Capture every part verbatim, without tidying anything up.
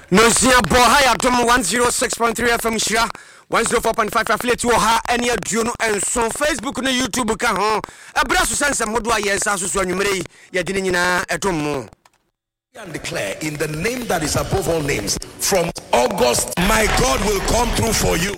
Nonsia Boha Dom one oh six point three F M Shira one oh four point five affiliate wo ha ene aduno enso Facebook na YouTube ka ho abra so sense modo ayensa so so anwumere ye de nyina edom mo and declare in the name that is above all names from August my God will come through for you.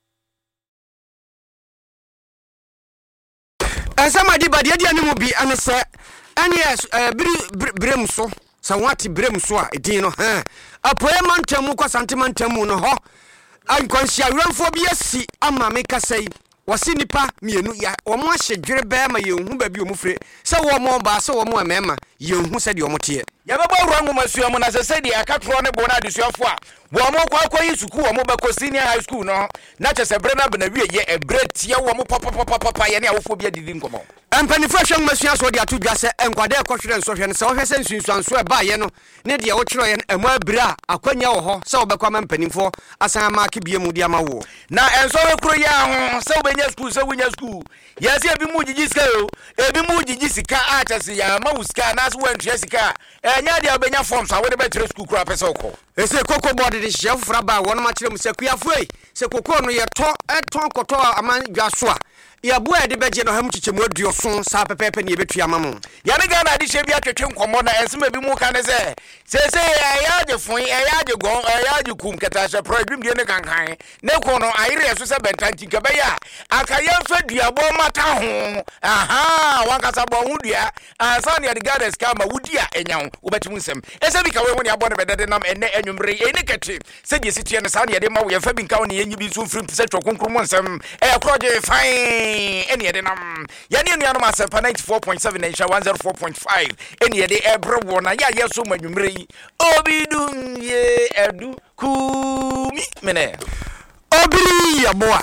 Asama di bade dia ne mu bi ane se ane brem so sawati brem so a edin no ha apoe mantamu kwa santimantamu no ho ankwansia wemfo bi asi ama me kasai wasi nipa mienu ya omo ahyedwere ba ma yenhu ba bi omufre se wo mo ba se wo mo amema yenhu se de omo tie ya baba ruangu masua mo na se se de akatro ne bo na adesuafo a wo mo kwa kwa yisuku wo mo ba ko senior high school no na chese bre na bana wie ye ebre tie wo mo papa papa papa ye ne awofo bi adidi nkomo ampani fashion masua so de atodwa se enkwade ekohwere nso hwe ne se wo hwe se nsunsuanso e ba ye no ne de wo kyero ye emu abira akwanya wo ho se wo be kwa mampanimfo asan ma ke bie mu de ama wo na enso we kro ya ho se wo benya school se wonya school ya se ebi mu gigi sika o ebi mu gigi sika a chese ya ma usika na se wantwe sika enya de obenya forms a wo de be tre school kro apese okọ ese koko board de chef fraba won ma kire mu se kuafuei se koko no ye to eton koto aman dwaso a ya bo e de beje no ham chichemu aduoso sa pepepe ne betua mamu ya ne ga na de hye bia twetwe nkomo na ensema bi mu ka ne se se se ya je fun ya je gon ya je kum keta hye pro adwum de ne kankan ne ko no ayire so se bentanti ka be ya akaya fa duabo mata ho aha wankasa bo hu dua ansa ne de gardens ka ma wudia enyan wo betimu nsem ese bi ka we woni abo ne bedede nam enne enwumre ene kete se de sitie ne sa ne de ma wo ye fa bi nka wo ne yenyi bi so frim se twokonkrom nsem e kroje fine any edenam yani enu ma seven ninety-four point seven and one oh four point five any ede ebre wona ya yeso manwumre yi obidum ye edu kumi mene obiri ya boa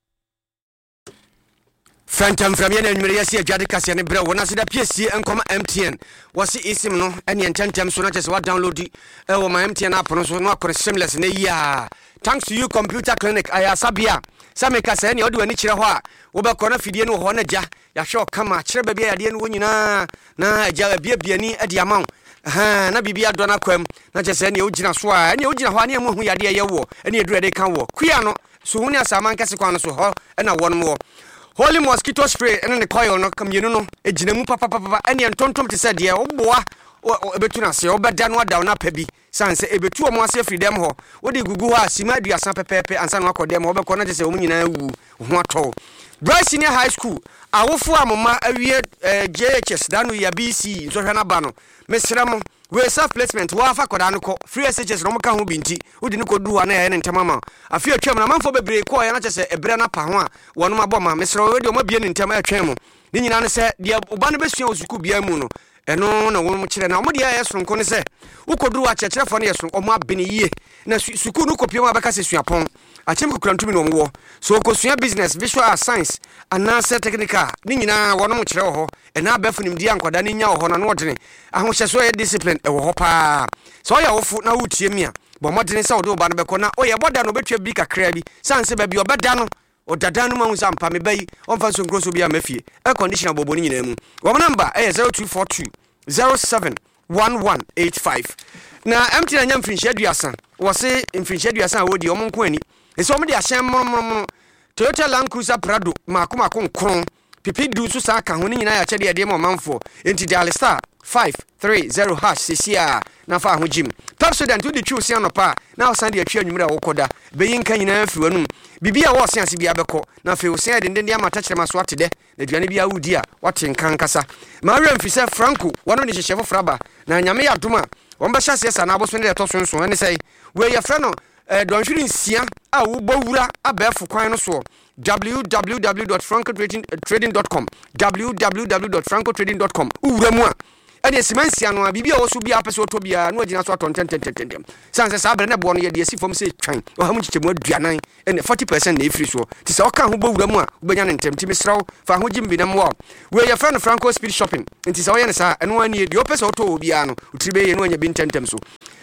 Phantom from Yan and Maria Jadicas and Bro, when I see the P S C and come M T N. Was it is no any intention so not just what download it? Oh, my M T N app was not seamless in a year. Thanks to you, Computer Clinic, I sabia. Some make us any other niche. Oba corner Fidiano Honaja, Yasho come a cherry baby, I didn't win na na jala beer biani at the amount. Ha, na bibia dona quem, not just any original swa, any original one year who had a war, any dread they can walk. Quiano, so when as a man casicano so ho, and a one more. Holy mosquito spray and the coil no come you know a jinemu papa papa any and tontom to say dear oh boy or betuna say oh bedan wa down up pebi sans e betu mo ase freedom ho wo de gugu ha sima dua san pepepe ansa no akodem ho be kona je say o nyina wu ho ato Bryce Senior High School awofo amoma awie J H S danu ya B C so hwa na ba no mesramo we self placement wa afa koda no ko free S H S no ka ho binti udi ne kodu wa na ya ne ntemama afi atwam na manfo bebre ko ya na chese ebre na pa ho a wono maboma mesro we de o mabie ne ntema atwam ni nyina ne se de oba no besua osuku bia mu no eno na wo mo kire na mo de ya yesronko ne se ukodu wa checherefo ne yesronko mo abene yie na suku no kopie ma beka se suapon achim ko krantumi no wo so okosua business visual science anase technical ni nyina wono mo kire ho ena abafo nimdi ankwada ni nya ho na no odene ahohyeso ye discipline e wo ho pa so ya wofu na wutie mi a bo modene se odo ba no beko na oye boda no betwa bi kakra bi sanse ba bi obeda no odada no ma hunza mpa me bayi onfa so nkroso bi amafie e conditioner bobo ni nyina mu wo number e zero two four two zero seven one one eight five na empty na nyam finhye aduasa wo se finhye aduasa wo di omon ko ani e so mo de ahyem mom Toyota Land Cruiser Prado makoma ko nkron pipi du so sa ka ho ni nyina ya kyede de mo manfo enti dial star five three zero hash cca na fa ho jim Pepsodent udi twu se anopa na osan de atwa nwumre a wokoda beyin kan nyina afi wanum bibia wo se ase bia beko na fe wo se de ndende amata kyerema so atede na duane bia wudi a wate nkan kasa ma wi amfi se Franco wono ne hyehye fraba na nyame ya doma won be hyase sa na aboso ne to so nso ne sei we ya fra no don hwiri nsia a wo bowura abefo kwan no so w w w dot franco trading dot com w w w dot franco trading dot com uwura mu a ene simansia no bibia wo so bia pese oto bia no agina so aton ten ten ten ten sanse sa abre ne bo no ye de sifom se twan o ha mu chichemu aduanan ene forty percent na efiri so ti se oka ho bowura mu a ubenya ne ntem ti misraw fa ho jimbi na mo we ye friend Franco Speed Shopping nti se wo ye ne sa eno ani de opese oto bia no utribe ye no anya bi tentem so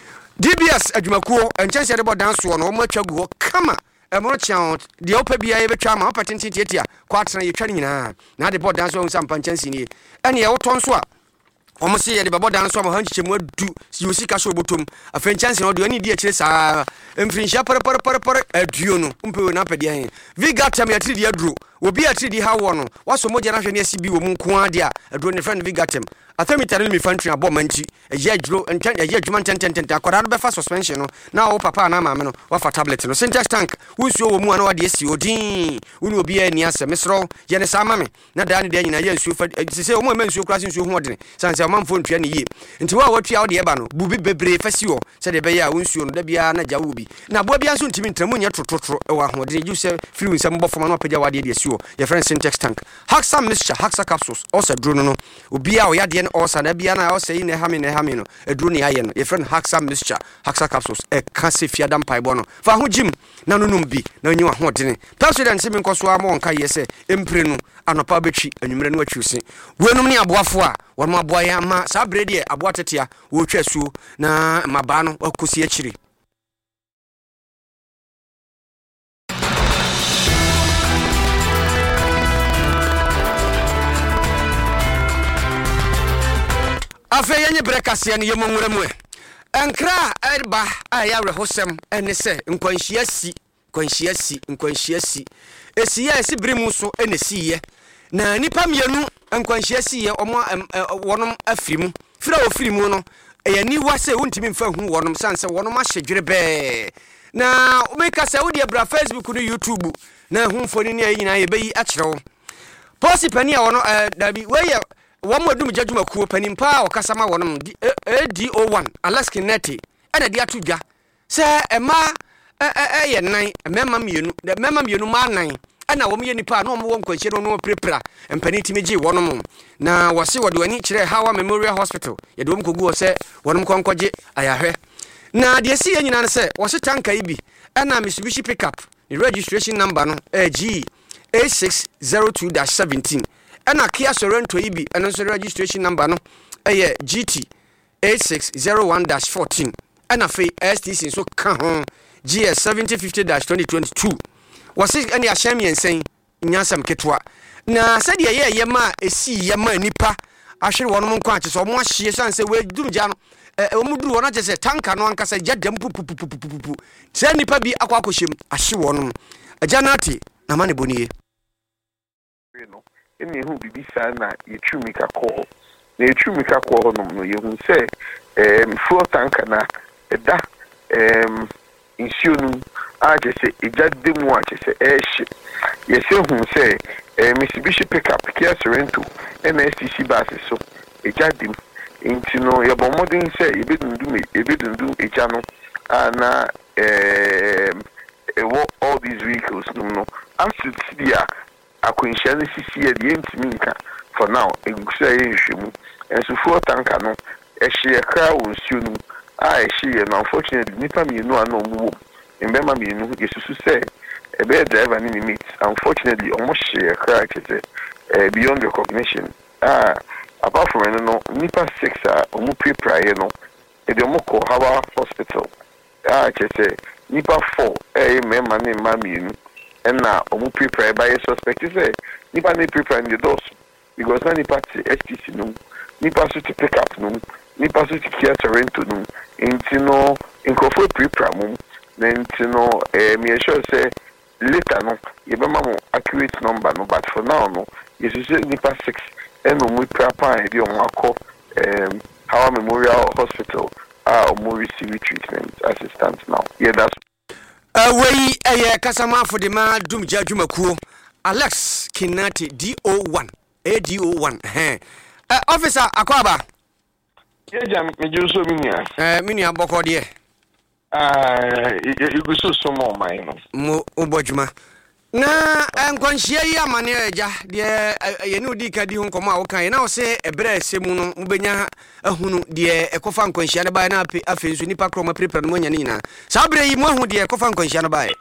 D B S adwumakuo enchanse de bodan so no mo atwa gu kama e mo chiao de opa bia ye betwa ma opatenti tietia kwa atena ye twa nyina na de bodan so nsa mpa enchanse ni ene ye woton so a omo se ye de babo dan so ma hanchi chemu adu si osika so botom afen chance no de ani di akire saa emfrinhia par par par par aduo no umpe na pede hen Vigatem ya tridi aduro obi atridi ha wo no waso mo jana hwe ne asi bi wo mu nko ade a aduro ne friend Vigatem atemi tare mi fantri abo manchi eje aduro entan eje adwuma tententente akwara no befa suspension no na wo papa na maame no wafa tablet no syntax tank wusuo wo mu ana wade asi odin woni obi ani ase mesro ye ne sama me na da ne de nyina ye nsuo fa sese o mo ma nsuo kura nsuo ho odene sanse o mamfo ntua ne ye nti wa watua wo de eba no bubi bebre fasi wo se de be ya wo nsuo no da bia na jawo bi na bo bia nso ntimi ntramu nya trotro e wa ho odene ju se firi nsam bo foma no pagya wade de asi wo ye friend syntax tank Haxa mixture Haxa capsules also drone no obi a o ya de ne o sa na bia na o se ne ha me ne ha me no edru ne aye no ye friend Haxa mixture Haxa capsules e ka se fiada mpai bo no fa ho jim na no bi na nyi wa ho odene president se mi nkoso a mo nka ye se empre no anopa betwi anwumre no atwusi wenum ne aboafo a won mo aboa ya ma sa brede aboa tetea wo twa suo na maba no akosi akiri afa yenye brekase ne yemonwure mu enkra erba aya rehosem ene se nkwanhia si nkwanhia si nkwanhia si esi ya esi brimu so ene siye na nipa mienu nkwanhia siye omo wonom afrimu fira ofirimu no eya niwa se wontimi mfa hu wonom sanse wonom ahyedwere be na omeka se wodi abra Facebook no YouTube na hu mfoni ne ayina ye beyi akyerewo posi pani a wono dabi weye wamo dum jajuma kuo panimpa okasama wonom A D O one Alaskan Neti ena dia tudwa se ema eye nan mema mienu de mema mienu ma nan ena wo me nipa na wo nkwanhye no no prepra empani timegi wonom na wose wode wani kire Hawa Memorial Hospital ye de wo mkogu se wonom konkogye ayahwe na de si nyina ne se wose tanka ibi ena Mitsubishi pickup the registration number no G A six zero two dash seventeen ena Kia Sorento ibi ena so registration number no eye G T eight six zero one dash fourteen ena fe S T C so ka ho G S seventy fifty dash twenty twenty-two wasi ene ahyam yensen nyasam ketwa na sade ye ye ma esi ye ma nipa ahwere wonom nko ache so mo ahye sanse we durugya no e mu duru wona chese tanka no ankasa jadam pupupupupupu se nipa bi akwa akohyem ahye wonom ajanati na mane boniye no eni hu bibi sa na yetwumika ko na yetwumika ko honom no yehu se em fuel tanka na eda em insionu a chese ejademu a chese ehye yese hu se Mitsubishi pickup Kia Sorento and S T C basis so ejadem inti no yebo modern se ebedundu ebedundu ejano ana em all these vehicles no absolute dia akwenhia ne sisi e de ntimi nka for now egusa ye nhwemu enso fuel tanker no ehye kra wo nsuonu a ehye no unfortunately nipa mienu ana omuwo mbema mienu yesusu se ebe driver ni meet unfortunately almost share crack is uh, beyond recognition ah apart from you know nipa six ah omu prepare you know e de omu ko Hawa hospital ah chese nipa four eh mema ni mamienu na omu prepare by suspect say nipa ni prepare in the doors because na nipa S T C no nipa so to pick up no nipa so to Kia Sorento no intino inkofo prepare mum then you know eh me sure say later no yebema mo accurate number no but for now no you say nipa six and no we prepare e dey on akọ um Hawa Memorial Hospital ah uh, mo receive treatment assistance now yeah that's uh we eh kasama for the ma dum jadwumakuo Alex Kinati D O one A D O one eh uh, officer akwaba yeah jam me juso minia eh minia boko de ah you go so so more mine mo obojuma na enkwanhia yi amane eja de ye ne odi kadi hu nkomo a wo kan na wo se ebre asemu no mbenya ahunu de ekofa nkwanhia ne ba na afensu nipa kroma prepare no nya ne nyina sa bre yi mo ahu de ekofa nkwanhia no ba e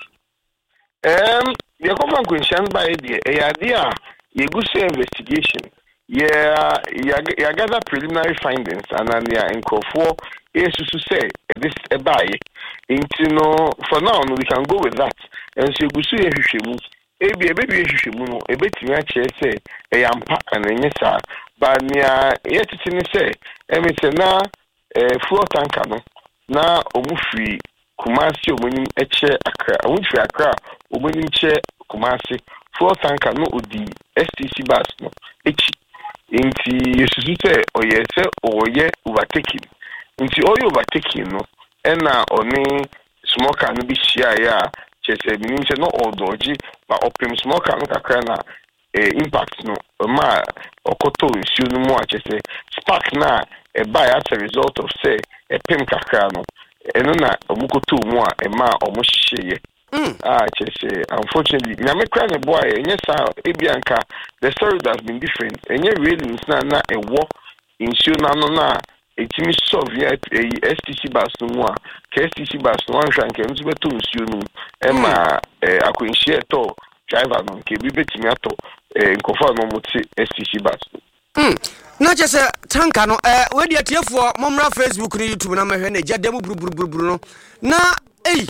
em de ekofa nkwanhia no ba e de e ya de a ye go say investigation yeah ya gather preliminary findings and then ya nkofo esusu say this e buy into no for now no, we can go with that and so gusu ye hwehwemu ebi ebebi hwehwemu no ebetimi a che say e yampa and enye sa bania yetiti ni say emi say na eh fuel tanker no na omu free Kumasi omunim eche Accra omu free Accra omunim che Kumasi fuel tanker no odi S T C bus no echi inti yesusu say oye say oye overtaking inti oye overtaking no ena oni smoker no bi shia ya chese minim say no odoji ba opem smoker no kakra na eh, impact no ma okoto nsuo no mu a chese spark na e buy as a result of say e pem kakra no eno na omukoto mu a e ma omo hihye ah chese unfortunately nyame kra ne boy enye sa ebianka the story has been different enye really na na e wo nsuo na no na etimi solve ya S T C bus no mu a K S T C bus no wan hwan ke nso beto nsuo no e ma akwenhie to driver no ke bi betimi ato nkofo no muti S T C bus mm na just tanka no eh we dia tiefo momra Facebook ni YouTube na mahwe na jadam buruburuburuburu no na eh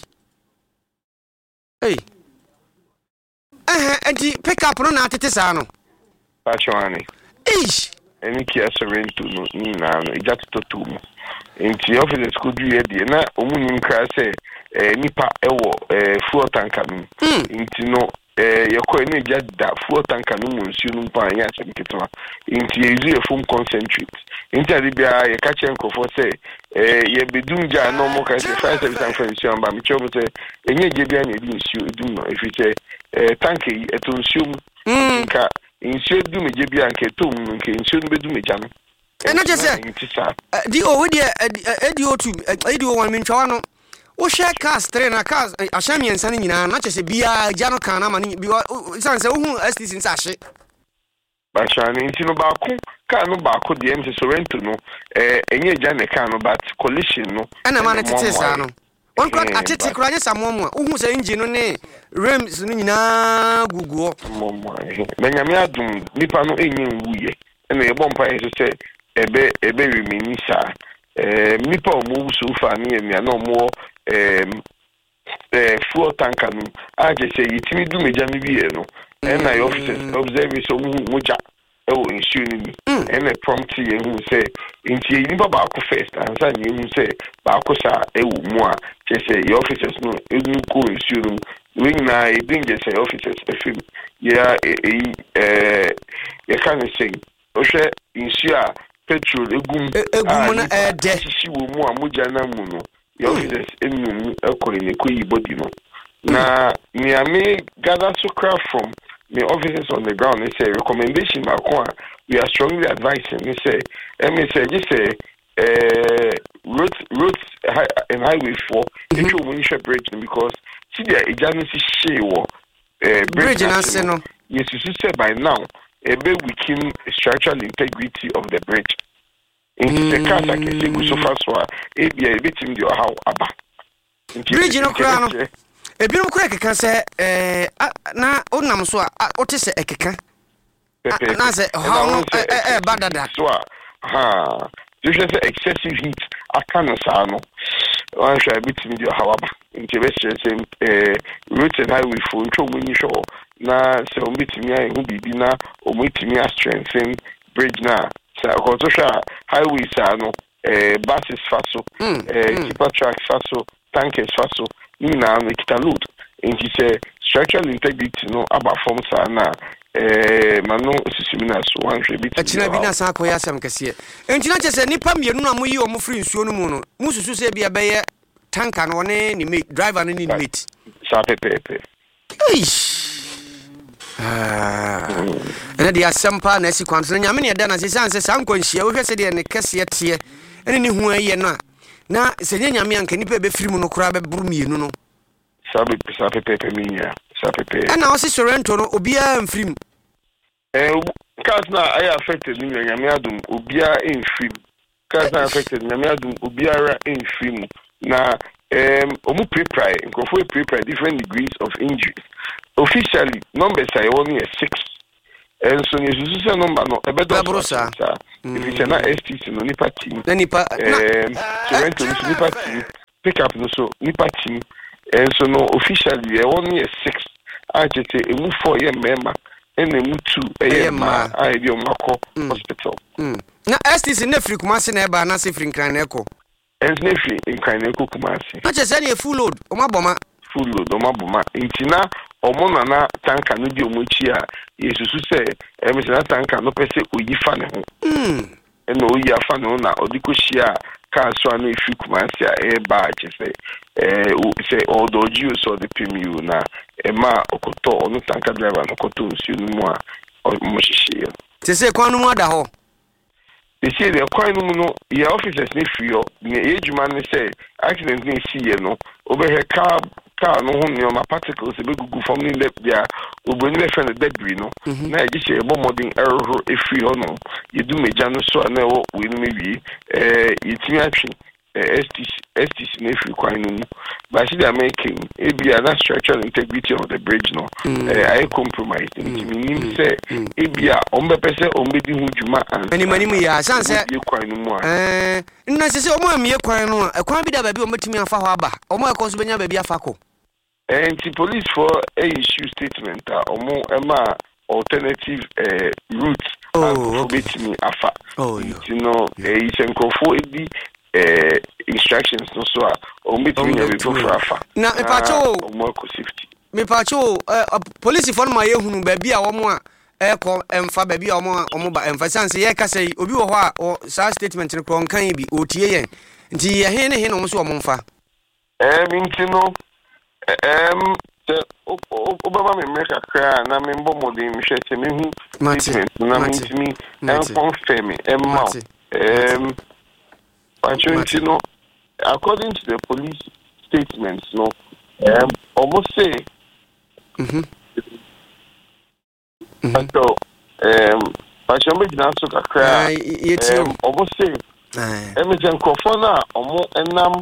eh eh enti pick up no na tete sa no Pachwani ish eni Kia Sorento no ni na no ejatuto tumu enti office school du ye die na omunim kra se eh nipa ewo eh fuel tanker no enti no eh yako eni jada fuel tanker no munsu no pa anya semketwa enti yezu ye foam concentrate enti ade bia ye ka chenko for say eh ye bedunja no mo ka se five seven friends amba mi chobo say enye je bia na edi nsu edum no efite eh tanker yi eto nsu mu nka nsu edum je bia nke tom nke nsu no bedum eja no e na je say di o we dia edi o two edi o one min twa no wo share cars three na cars ashami ensa ni nyina na chese bia ja no kan na ma ni bi san se wo hu S T C nsa hye ba shani ntino ba ku ka no ba ku de M C Sorento no eh enye ja ne kan no but collision no ana ma na tete sa no on clock atete kura nya samomo a wo hu se engine no ne rims no nyina guguo momo me nyame adum nipa no enye nwuye ena ye bompa ye se ebe ebe remini sa eh nipa omo so fa ni emia no mo eh eh fuel tanker no a je say yitimi du meja mi biye no and I officers observe so mucha e wo nsuo ni and a prompt ye hu say nti ni baba ko first ansa ni hu say ba ko sa e wo mu a je say your officers no e nu ko nsuo no we na e bin je say officers e film ya eh e kan say o hwe nsuo a petrol egum egum na e de sisi wo mu a moja na mu no your officers enu ekore ne ko yi body no na me ame gather so craft from the officers on the ground. They say recommendation we are strongly advising. They say and they say just say uh roads roads and highway four if you want to bridge because see there agency share uh bridge and no yes you say by now a bit weaken structural integrity of the bridge in the case I can say so far so a be a bit in your how aba bridge no crown ebinom kura keka se eh na onam so a ote se ekeka na se how no eh badada so ha you say excessive heat akana sa no wan sha bit in your how aba nke be say eh route and highway for ntwo munyi show na se o bit mi ayi hu bibi na o mitimi a strengthen bridge na sa ko to sha highway sa no eh buses faso eh keeper tracks faso tankers faso na kita load and he say structural integrity no about form sa na eh mano sisimina so wan hwe bit achina bi na sa akoya asem kese entina chese nipa mienu na moyi o mo free nsuo no mu no mususu se bia beye tanker no ne ni mate driver no ni mate sa pepepe ah ene dia sempa na si kwanso nyame ne da na se sanse sankonhia wo hwe se de ne kese tie ene ni hu aye no na se nyame anka nipa be firi mu no kura be buru mienu no sabe sabe pepe minya sabe pepe ana o se Sorento no obia mfiri mu eh cause na I affected me nyame adum obia enfiri cause na affected nyame adum obiara enfiri mu na um omu prepare nkofo prepare different degrees of injuries officially numbers are only six and so you see the number no ebedo brosa if it's na S T C no nipa team na nipa um Sorento no nipa team pick up no so nipa team and so no officially only six I just say emu four year member ene mutu eye ma ai bi omako hospital mm na estis ne free Kumasi na eba na se free nkran na eko es ne free nkran na eko Kumasi na che se ne full load o ma boma full load o ma boma intina omo na na tanka no di omochi a yesusu se e me na tanka no pese oyi fa ne ho mm eno oyi afa no na odikohia ka so na free Kumasi a e ba che se eh se odoji so the pmu na e ma okoto onu tanka driver no koto nsu no mu a mo hihie te se kwa no mu ada ho they say the coin no your officers ni free o ni ejuma ni say accident ni see ye no over here car car no ho ni o ma particles be gugu from ni left there oboni be friend debris no na e giche ebo modern error e free o no yedu meja no so na wo we no mewi eh yitimi atwi estis estis ni free coin no but see they are making e be a structural integrity of the bridge no eh I compromise ni meaning say e be a ombe pese ombe di hu juma an ani mani mu ya san se coin no eh nna se se omo amie kwan no e kwan bi da ba bi omo timi afa ho aba omo e ko so benya ba bi afa ko and the police for a issue statement omo ema alternative uh, routes oh okay me afa oh you know e senkofo edi uh, instructions no so o me timi ya before for afa na e pa cho omo ko safety me pa cho police for ma ye hunu ba bi a omo a e ko emfa ba bi a omo omo ba emfa sanse ye ka sei obi wo ho a sa statement no ko nkan bi o tie yen nti ye he ne he no mo so omo mfa eh mintino em the Obama me make a cry na me mbo modern me shete me hu statement na me ntimi en confirm em ma em Pachintino according to the police statements no um almost say mhm so um Pachombe dina so ka cry um almost say em jenkofo na omo enam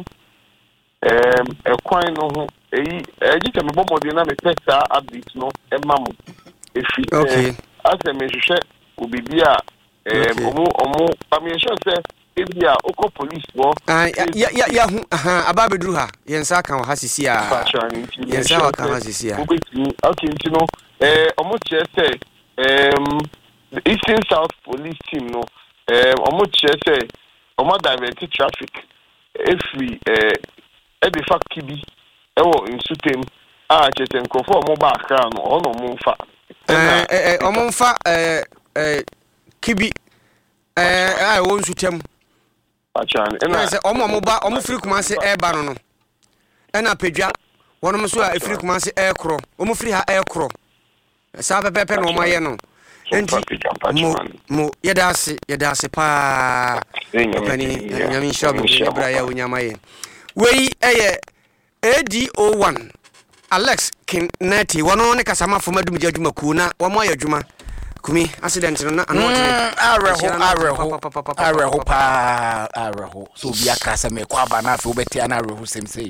um ekwan no ho eyi ejike me bomode na me pesa update no emamu efi okay ase me hwehwe obibia um omo omo pamiensho se ebia oko police wo ah ya ya ya hu aha ababeduru ha yensa kan ha sisi a yensa kan ha sisi a okay ntino eh omo che se um the Eastern South Police team no um omo che se omo divert traffic every eh e de fact kibi ewo insutem a cheten kofo mo ba akra no ono mo mfa eh eh omo mfa eh eh kibi eh ai wo nsutem achan ena se omo mo ba omo free Kumasi e ba no no ena pedwa wono so a free Kumasi e kro omo free ha e kro sa pepepe no ma ye no enti mo mo yedase yedase pa pani nyami shobu ibra ya unyama ye we eye A D O one Alex Kineti wono ne kasama foma dum jaduma ku na wo mo ayaduma kumi accident no na ano areho areho areho pa areho so bi akasa me kwa ba na afi obeti ana areho semsei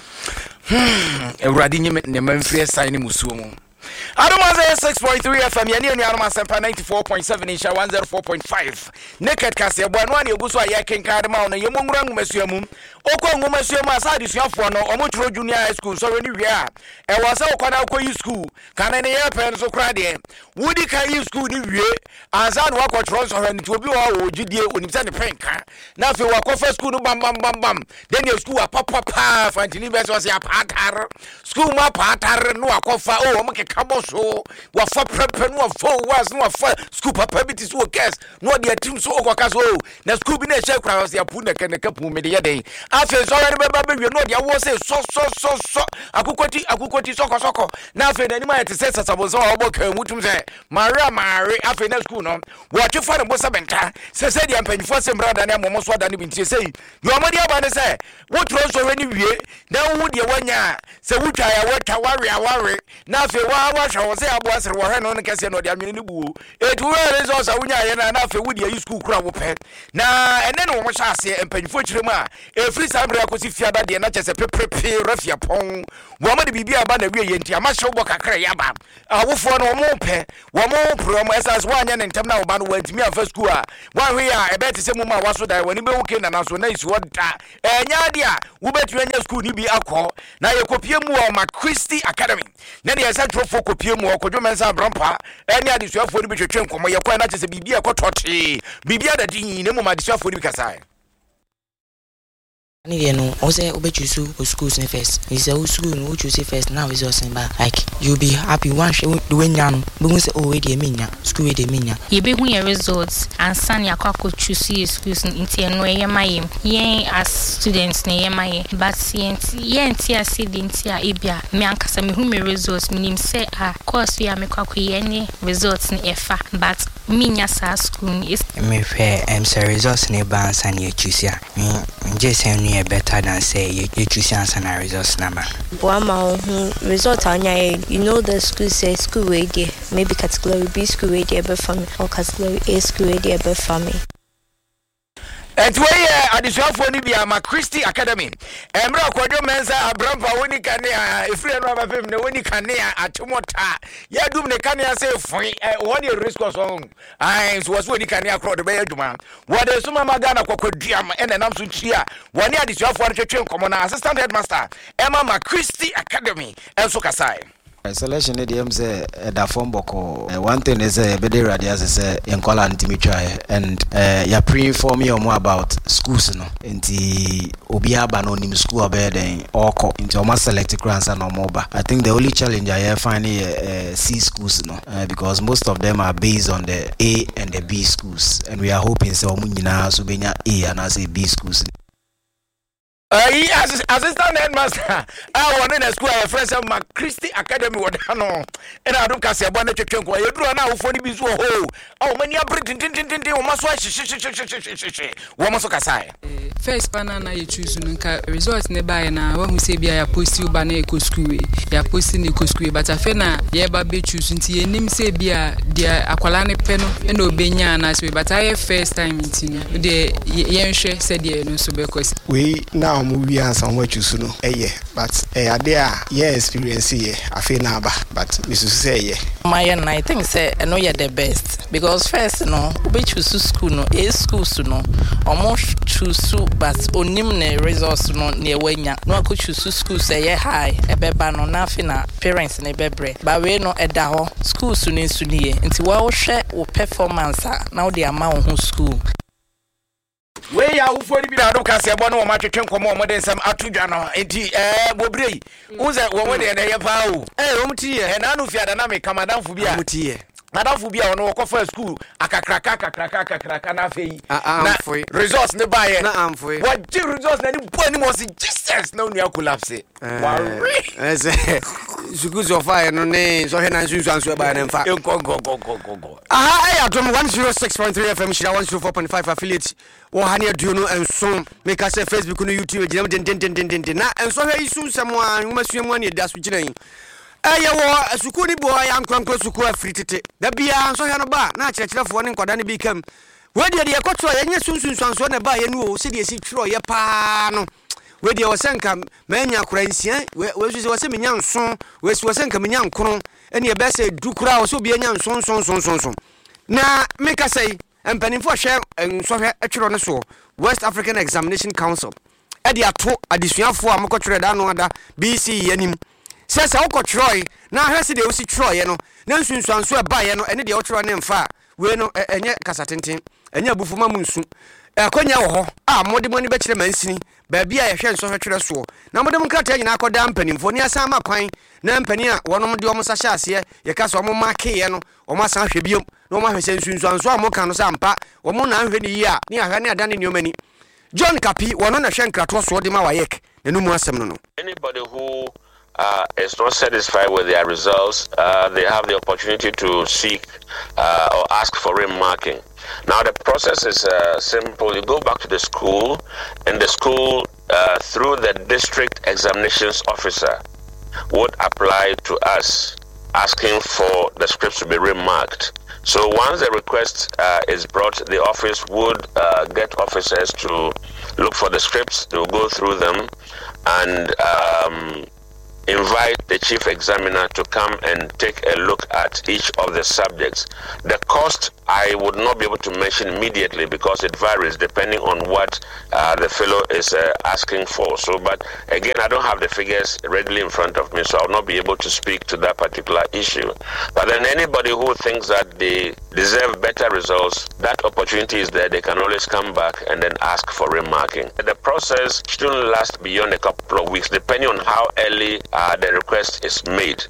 hmm ewradi nyeme ne manfre sign musuo mu Adoma six point three F M yani ni Adoma Sempa ninety-four point seven Isha one oh four point five Naked Kase bo anu ani oguso aye kenka de ma ono yemo ngura ngumasuo mu okọ ngumasuo mu asadi suafo no omotro junior high school so ni wi a e wasa okwana akoyi school kana ne ye pen so kra de wudi kan yi school ni wi anza no akotro so hwani to obi wo ogidie onimsa ne penka na fe wakofa school no bam bam bam bam then your school papa pa fantini be so se apatar school ma patar no akofa o o mke kaboso wa fa prepare no fa was no fa school papa biti so guess no dia team so okwaka so na school bi na she kra was ya pu na kan kapu me de yeden afi so wani be ba be no dia wo say so so so so akukoti akukoti soko soko na afi na ni ma yete say sasabo so obo kan mutum say mara mare afi na school no wo twa no bo sabenta se se dia mpanyfo se mbrada na momo so da ni bintie say yo mo dia ba ne say wo tro so we ni wie na wo dia wanya se wo twa ya wo twa ware aware na afi wa wa hwa say abo asere wo hwe no ne kase no dia nwene ni buo etu we re so sa wonya ye na na afi wo dia yi school kura wo pe na ene no mo sha ase mpanyfo kiremu a efri efiri sabra ko si fiada de na chese pepepe rafia pon wo ma de bibia ba na wie yenti ama hye wo kakra ya ba awofo no mo pe wo mo pro mo esas wanya ne ntem na wo ba no wantimi afa school a wan hwe a ebe te se mu ma waso dai wani be wuke na na so na isi woda enya de a wo betu anya school ni bi akọ na ye kopie mu o ma Christy Academy na de esa trofo kopie mu o kodwo mensa brampa eni adesuafo ni bi twetwe nkomo ye kwa na chese bibia kotote bibia da din ne mu ma adesuafo ni bi kasa You know, also obechusu schools in first. Is a school no choose first now is also like you'll be happy once you when you but say oh we dey minya school we dey minya. You be who your results and san ya kwa choose schools in tie no ye maye. Yen as students na ye maye but yen yen tia sidinti a ebia me ankasa me who me results minim say ah course we am kwa yen results ni efa but minya sa school is me fair am say results ni ban san ye choose ya. Me just say better than say you, you choose answer and results number. Boama result anya you know the school say school way there maybe category B school way there be for me or category A school way there be for me. And where adisuafo ni bia ma Christy Academy emra kwadwo mensa abrampa woni kanea efri no abafem ne woni kanea atomota ya dum ne kanea say fun woni risk so ai so was woni kanea crowd be aduma wode suma magana kwakwaduam ene nam so chia woni adisuafo no twetwe nkomo na assistant headmaster Emma ma Christy Academy enso kasai. Selection the M say da form boko one thing is uh, be the radio say in call antimi try and uh, ya pre-inform me more about schools no nti obi aba no nim school be den oko nti o ma select grants and no more. I think the only challenge I have find uh, C schools no uh, because most of them are based on the A and the B schools and we are hoping say omu nyina so benya A and as B schools. Uh, he as assistant headmaster. I want in a school a friend of my Christy Academy what no. And I don't can say about the church. You draw now for the bizu ho. Oh, many are pretty tin tin tin tin o maso shi. Wo maso kasai. First banana you choose nka results ne buy na wa hu say bia ya post you ba na eco school ya post ni eco school but afa na ye ba be choose nti enim say bia dia akwala ne pe no e na obenya na so but I first time nti no de ye nhwe say de no so be kosi. We now movie and some what you know eh but eh there yeah experience here I feel now but Missus say yeah my and I think say I know you're the best because first no we choose school no a school so no almost choose but onim ne results no near wenya no I could choose school say yeah high e beba no na fina parents ne bebre but we no eda ho school so ni so nie nti wa wo hwe wo performance now the amount who school. We ya ufori bi na do ka se bo no ma twetwe nkomo o modern sam atudwa no enti eh bobrei uze wo mo de na ye pa o eh o mti ye na no fiada na me kamadamfo bi a mti ye madamfo bi a no ko fa school akakraka akakraka akakraka na fei na results ne ba ye na amfoi what the results na ni bo ni mo si Jesus na onu collapse worry eh say suku so fa no ne so he na nsunsu anso ba na mfa go go go go go aha eh atom one oh six point three F M shira one oh four point five affiliate wo hane aduno enso make us Facebook no YouTube gina den den den den den na enso he isu nsemo a nwoma suemu ani da so gina yi eye wo suku ni bo ya nkronkro suku afritete da bia enso he no ba na akyerɛkyerɛfo ne nkwada ne bi kam we de de ekoto ya nye sunsunsu anso na ba ye no o se de esi twiro ye pa no we de wo senka manya kora nsia we we so se menya nso we so senka menya nkron ene ye bese dukura wo so bi enya nso nso nso nso na make us say empanimfo hwe nsɔhwe atwiro ne so West African Examination Council e de ato adesuafo a mokɔtwere da no ada B C yanim sɛ sɛ wokɔtwere na hwɛ se de wosi twere no na nsunsuanso e ba ye no ene de wotwere ne mfa we no enye kasatenten enye abufuma mu nsu akonya wo ho a mode moni be kyerɛ mansini ba bia ye hwɛ nsɔhwe twere so na mode mkrata nyina akɔda mpanimfo ni asa ma kwan na mpani a wonom de omo sa hye ase ye ka so omo make ye no omo asan hwɛ biom no ma hwɛ nsunsuanso a mo kan no sampa omo na hwɛ ni yi a ni ahwɛ ne adane ni omani John Kapi wono na hwɛ nkrato so de ma wayek nenum asem no no. Anybody who Uh, is not satisfied with their results, uh, they have the opportunity to seek uh, or ask for remarking. Now the process is uh, simple. You go back to the school, and the school, uh, through the district examinations officer, would apply to us asking for the scripts to be remarked. So once the request uh, is brought, the office would uh, get officers to look for the scripts, they will go through them, and um, invite the chief examiner to come and take a look at each of the subjects. The cost I would not be able to mention immediately because it varies depending on what uh, the fellow is uh, asking for. So, but again, I don't have the figures readily in front of me, so I'll not be able to speak to that particular issue. But then anybody who thinks that they deserve better results, that opportunity is there. They can always come back and then ask for remarking. The process shouldn't last beyond a couple of weeks, depending on how early uh, the request is made.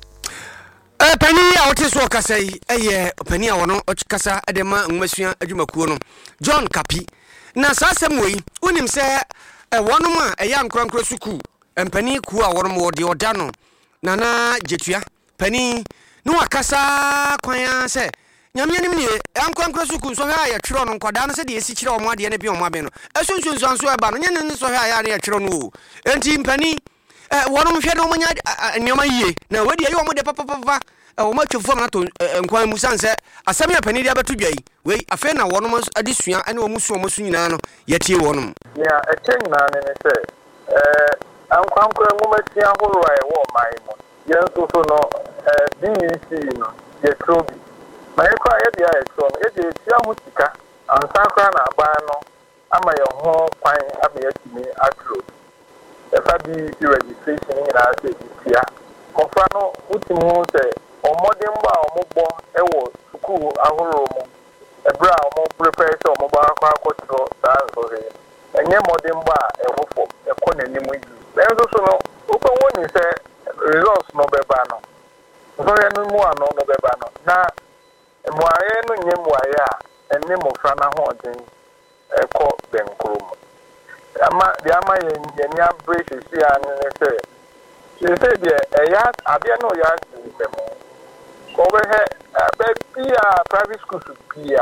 Eh pani a wote so kasa yi eh pani a wono kasa edema nwasua adwumakuo no John Kapi na sasem wei unim se eh wonom a eh ya nkronkro suku empani ku a wonom wo de oda no na na jetua pani no akasa kwan se nyame nim ne nkronkro suku so ha ya twiro no nkwada no se de esi kire omo ade ne bi omo abe no esunsun so anso eba no nyane ne so ha ya ne ya twiro no enti mpani eh wonom hwe no manya nyama yie na wadi ayi omo de papa papa o ma twofo na to nkwan mu sanse asem ya pani dia beto dwai we afa na wonom adesua ane omu su omu su nyina no yetie wonom ya echen na ne ne se eh ankwan kwa ngumasia horo ai wo mai mo yenso so no eh B E C no ye trobi mai kwa ye dia ye tro ye de tia hu sika ansa kwa na aba no ama ye ho kwan ama ye timi atro e fa B E C registration ni na se tia konfa no utimu se omode mba omogbo ewo school ahoro mu ebra omo prepare so omo ba akwa akotro sa so he enye mode mba ewofo ekọ na nimu yi enzo so no uko woni se results no beba no so ye no mu ano no beba no na muaye no nye muaye a enne mo fra na ho odin ekọ benkro mu ama de ama ye ye nya break si an ne se se se de eya abia no ya mo over here, baby, private school should be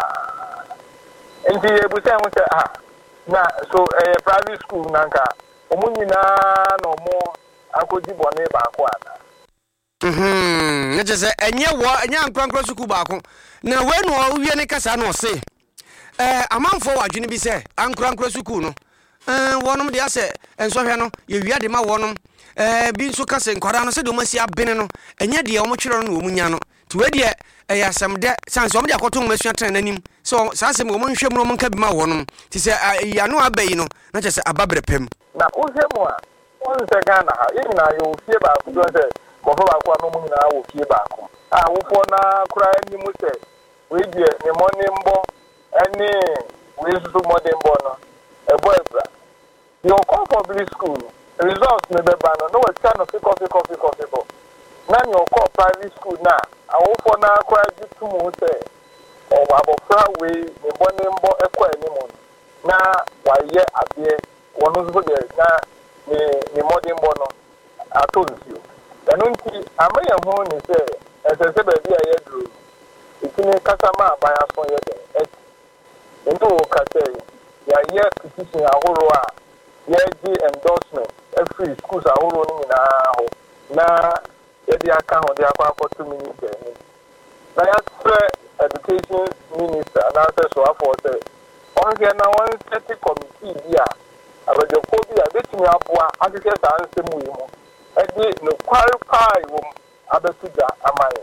and be able to say, ah, now, so a private school, Nanka, Omunina, no more, I could be one back one. Hm, let us say, and you were a young Crancro Sukubaco. Now, when we are Casano say, eh, a month forward, you be say, I'm Crancro Sukuno, and one of the assay, and so, you had him a one. Eh bin so kase nkwara no se do masi abene no enye de omo kyero no omunya no to we de eh asem de sanse omo de akoto masua tren nanim so sasem omo nhwem no omo nka bi ma wonom ti se ya no abayi no na che se ababre pem na ohwemu a won se Ghana ha yin na yo fie ba ku do se ko fa ba ku no mu na wo fie ba ku ah wo fo na kura ni mu se we de ni mo ni mbo eni we su mo de mbo no e bo ebra yo come for public school results me be ba no no we kind of coffee coffee coffee coffee na your call private school na awo for na kwa jitu mu se o abofra we me boni mbo ekọ animu na wa ye abie wonu so de na me me modern mbo no atolufio enu nti amaye ho ni se esese be bia ye duru itini kasama abaya so ye de ento ka se ya ye petition ahoro a ye di endorsement every schools ahoro ni na ho na yedi aka ho de akwa akoto minister ni na ya tre education minister na say so afọ say on get na one set committee dia abajo ko bia betimi aboa akeke sa ansem wi mu e di no qualify wo abetuja amaye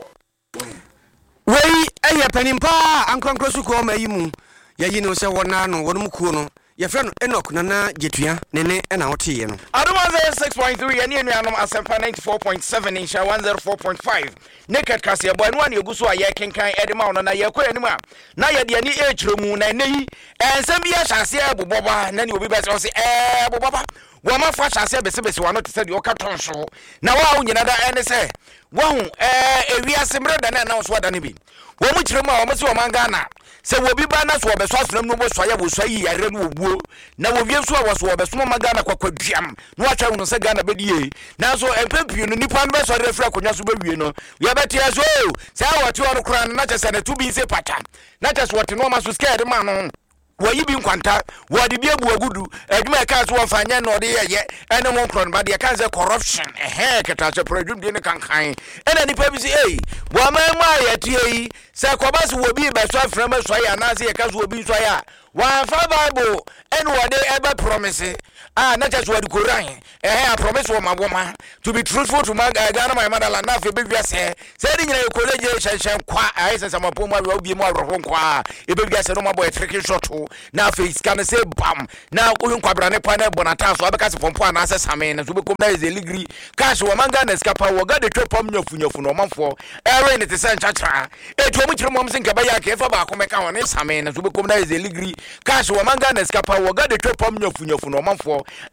wei eye panimpa ankrankro su ko mayi mu yayi no se wona no wonum kuo no ye frɛ no Enoch Nana Jetua nene na wote no Adoma six point three ene enuanom Asempa ninety-four point seven insha one oh four point five naked kase boy no ane eguso aye kenkan edema ono na ye kɔ anim a na ye de ani echiro mu na neyi ensem bi ahase aboboba na ne obi bɛse o se eh aboboba wo ma fa ahase besebese wa no te se de o ka tonso na wa wo nyina da ene se wo hu eh ewiase mre da na na so da ne bi wo mu kyerɛ mu a wo se wo manga na se wo bi ba na so obeso asram no bo so ya bo so yi yare no obuo na wo wie so a wo so obeso ma Ghana kwakwaduam no atwa no se Ghana bedie na so empempio no nipa no be so refra konwa so bewie no we betia so se a wote ono kran na chese na tubi se pata na chese wote no ma so scared ma no wo yi bi nkwanta wo de bi abu agudu adwuma ka so wo fanya no de yeye ene mo kron ba de ka se corruption eh keta se produce de ne kankan ene nipa bi se eh wo ma ma ya tie yi se ko ba se wo bi be so aframa so ya na se ya ka so obi so ya Wa fa Bible and what they ever promise. Ah, not just what the Quran. Eh, I promise for my woman to be truthful to my Ghana, my motherland. Now, if you be say, saying in a college, session, qua, I said, some of Puma will be more of one qua. If you say, no more boy, tricky shot. Now, face can say, bam. Now, Uyun Quabrane Pana Bonata, so because from Puan answers, I mean, as we come there is a legal cash or manga and scapa, or got the trip on your funyo for no month for. Aaron, it is a chatra. A two much mom's in Kabaya, Kefa, Comeka, and I mean, as we come there is a legal cash or manga and scapa, or got the trip on your funyo for no month for.